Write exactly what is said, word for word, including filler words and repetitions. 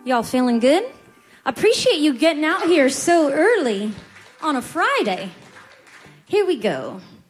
Y'all feeling good? Appreciate you getting out here so early on a Friday. Here we go.